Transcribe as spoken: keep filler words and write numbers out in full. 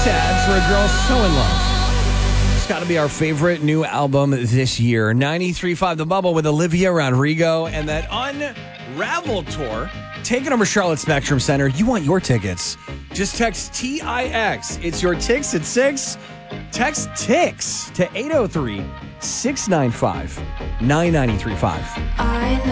Sad for a Girl So in Love. It's got to be our favorite new album this year. ninety-three point five The Bubble with Olivia Rodrigo and that Unravel tour taking over Charlotte Spectrum Center. You want your tickets? Just text T I X. It's your Tix at six. Text Tix to eight oh three, six nine five, nine nine three five. I know.